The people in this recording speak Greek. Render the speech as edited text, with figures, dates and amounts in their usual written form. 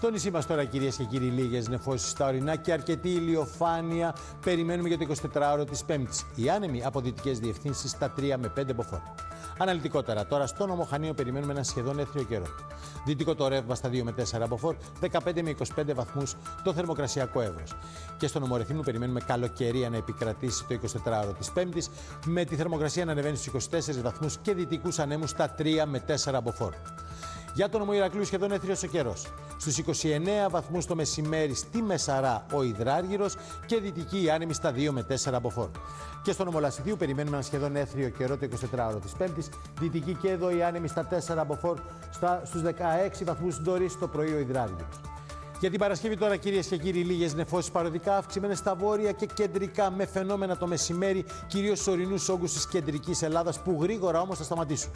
Στο νησί μας τώρα, κυρίες και κύριοι, λίγες νεφώσεις στα ορεινά και αρκετή ηλιοφάνεια περιμένουμε για το 24ωρο της Πέμπτης. Οι άνεμοι από δυτικές διευθύνσεις στα 3 με 5 μποφόρ. Αναλυτικότερα, τώρα στο Νόμο Χανίων περιμένουμε ένα σχεδόν έθριο καιρό. Δυτικό το ρεύμα στα 2 με 4 μποφόρ, 15 με 25 βαθμούς το θερμοκρασιακό εύρος. Και στο Νόμο Ρεθύμνου περιμένουμε καλοκαιρία να επικρατήσει το 24ωρο της Πέμπτης, με τη θερμοκρασία να ανεβαίνει στους 24 βαθμούς και δυτικούς ανέμους στα 3 με 4 μποφόρ. Για τον Νομό Ηρακλείου σχεδόν έθριος ο καιρός. Στους 29 βαθμούς το μεσημέρι στη Μεσαρά ο Ιδράργυρος και δυτική η άνεμη στα 2 με 4 μποφόρ. Και στον Νομό Λασιθίου περιμένουμε ένα σχεδόν έθριο καιρό το 24ωρο της Πέμπτης. Δυτική και εδώ η άνεμη στα 4 μποφόρ, στους 16 βαθμούς νωρίς το πρωί ο Ιδράργυρος. Για την Παρασκευή τώρα, κυρίες και κύριοι, λίγες νεφώσεις παροδικά αυξημένες στα βόρεια και κεντρικά με φαινόμενα το μεσημέρι, κυρίως στους ορεινούς όγκους της κεντρικής Ελλάδας που γρήγορα όμως θα σταματήσουν.